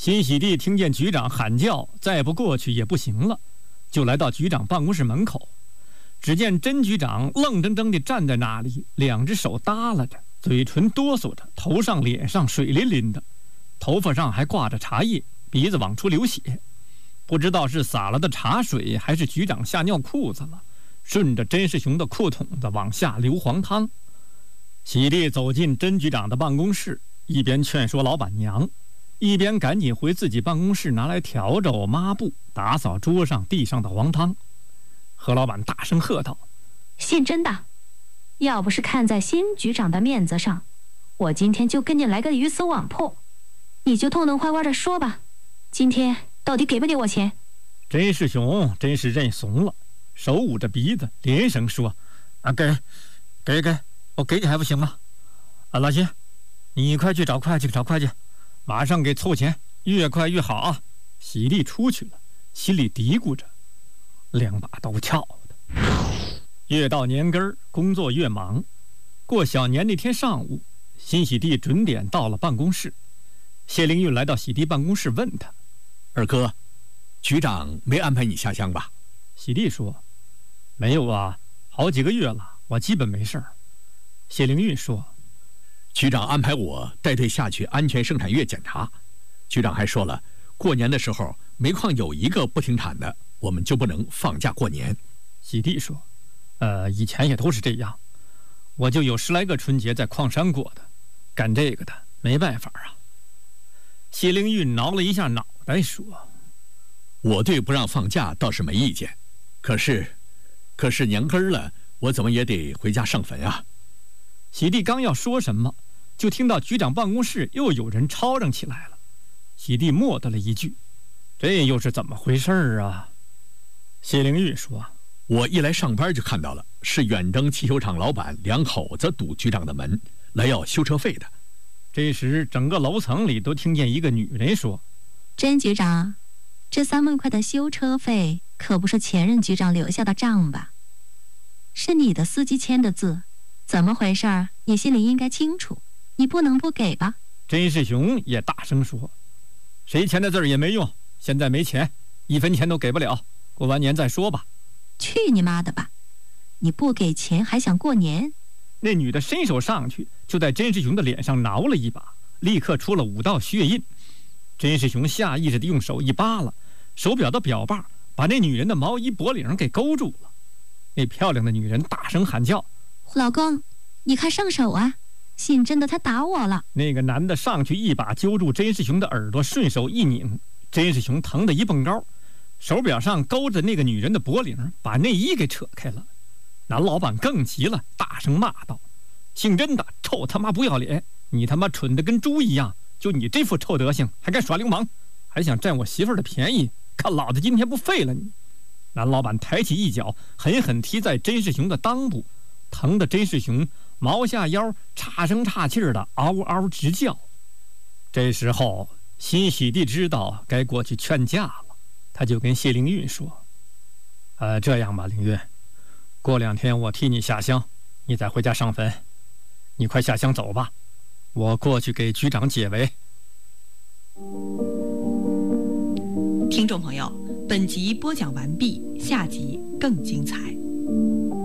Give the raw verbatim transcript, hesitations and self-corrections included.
辛喜地听见局长喊叫，再不过去也不行了，就来到局长办公室门口。只见甄局长愣怔怔地站在那里，两只手耷拉着，嘴唇哆嗦着，头上脸上水淋淋的，头发上还挂着茶叶，鼻子往出流血，不知道是洒了的茶水还是局长吓尿裤子了，顺着甄世雄的裤筒子往下流黄汤。喜地走进甄局长的办公室，一边劝说老板娘，一边赶紧回自己办公室拿来笤帚抹布，打扫桌上地上的黄汤。何老板大声喝道： 姓甄的，要不是看在辛局长的面子上，我今天就跟你来个鱼死网破。你就痛痛快快的说吧，今天到底给不给我钱？ 甄世雄真是认怂了，手捂着鼻子连声说：啊，给给给，我给你还不行吗？啊，老辛，你快去找会计找会计，马上给凑钱，越快越好啊！喜地出去了，心里嘀咕着，两把都翘的。越到年根儿，工作越忙。过小年那天上午，辛喜地准点到了办公室。谢灵运来到喜地办公室，问他： 二哥，局长没安排你下乡吧？ 喜地说：没有啊，好几个月了，我基本没事儿。谢灵运说： 局长安排我带队下去安全生产月检查，局长还说了，过年的时候煤矿有一个不停产的，我们就不能放假过年。 喜地说：呃，以前也都是这样，我就有十来个春节在矿山过的，干这个的没办法啊。谢灵运挠了一下脑袋说： 我对不让放假倒是没意见，可是可是年根了，我怎么也得回家上坟啊。 喜地刚要说什么，就听到局长办公室又有人吵嚷起来了。喜地默叨了一句：这又是怎么回事啊？谢灵运说： 我一来上班就看到了，是远征汽修厂老板两口子堵局长的门，来要修车费的。 这时整个楼层里都听见一个女人说： 甄局长，这三万块的修车费可不是前任局长留下的账吧？是你的司机签的字，怎么回事？你心里应该清楚，你不能不给吧？ 甄世雄也大声说：谁签的字也没用，现在没钱，一分钱都给不了，过完年再说吧。 去你妈的吧！你不给钱还想过年？ 那女的伸手上去，就在甄世雄的脸上挠了一把，立刻出了五道血印。甄世雄下意识地用手一扒拉，手表的表把把那女人的毛衣脖领给勾住了。那漂亮的女人大声喊叫： 老公，你快上手啊！姓甄的他打我了。 那个男的上去一把揪住甄世雄的耳朵，顺手一拧，甄世雄疼得一蹦高，手表上勾着那个女人的脖领，把内衣给扯开了。男老板更急了，大声骂道：姓甄的，臭他妈不要脸，你他妈蠢得跟猪一样，就你这副臭德行还敢耍流氓，还想占我媳妇儿的便宜，看老子今天不废了你！男老板抬起一脚，狠狠踢在甄世雄的裆部，疼得甄世雄毛下腰，差声差气的嗷嗷直叫。这时候辛喜地知道该过去劝架了，他就跟谢灵运说：呃，这样吧，灵运，过两天我替你下乡，你再回家上坟。你快下乡走吧，我过去给局长解围。 听众朋友，本集播讲完毕，下集更精彩。